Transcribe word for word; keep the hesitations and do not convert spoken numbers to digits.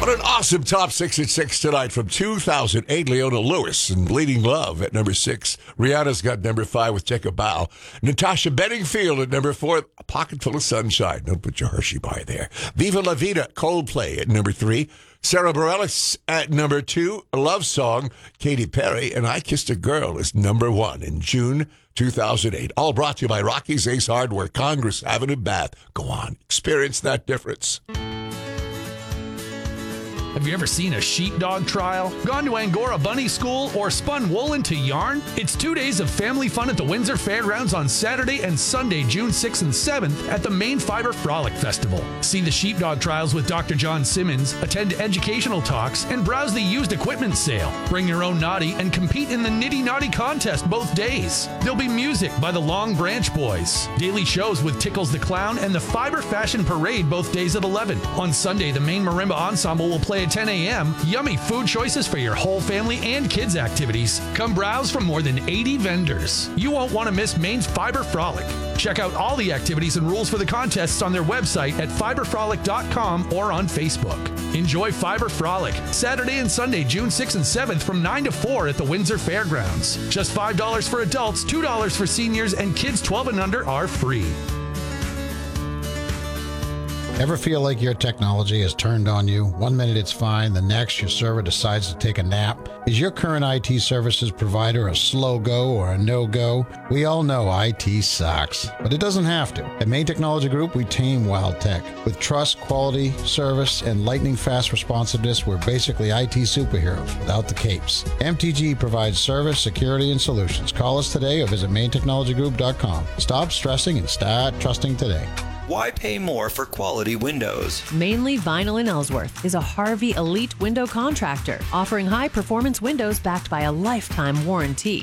What an awesome top six at six tonight from two thousand eight. Leona Lewis and Bleeding Love at number six. Rihanna's got number five with Take a Bow. Natasha Bedingfield at number four. A Pocket Full of Sunshine. Don't put your Hershey by there. Viva La Vida, Coldplay at number three. Sarah Bareilles at number two. A Love Song, Katy Perry. And I Kissed a Girl is number one in June two thousand eight. All brought to you by Rocky's Ace Hardware, Congress Avenue, Bath. Go on, experience that difference. Have you ever seen a sheepdog trial, gone to Angora Bunny School, or spun wool into yarn? It's two days of family fun at the Windsor Fairgrounds on Saturday and Sunday, June sixth and seventh at the Maine Fiber Frolic Festival. See the sheepdog trials with Doctor John Simmons, attend educational talks, and browse the used equipment sale. Bring your own naughty and compete in the Nitty Naughty contest both days. There'll be music by the Long Branch Boys, daily shows with Tickles the Clown, and the Fiber Fashion Parade both days at eleven. On Sunday, the Maine Marimba Ensemble will play at ten a.m. Yummy food choices for your whole family and kids activities. Come browse from more than eighty vendors. You won't want to miss Maine's Fiber Frolic. Check out all the activities and rules for the contests on their website at fiber frolic dot com or on Facebook. Enjoy Fiber Frolic Saturday and Sunday, June sixth and seventh from nine to four at the Windsor Fairgrounds. Just five dollars for adults, two dollars for seniors, and kids twelve and under are free. Ever feel like your technology has turned on you? One minute it's fine, the next your server decides to take a nap. Is your current I T services provider a slow go or a no-go? We all know I T sucks, but it doesn't have to. At Maine Technology Group, we team Wild Tech. With trust, quality, service, and lightning-fast responsiveness, we're basically I T superheroes without the capes. M T G provides service, security, and solutions. Call us today or visit maine technology group dot com. Stop stressing and start trusting today. Why pay more for quality windows? Mainly Vinyl in Ellsworth is a Harvey Elite window contractor offering high-performance windows backed by a lifetime warranty.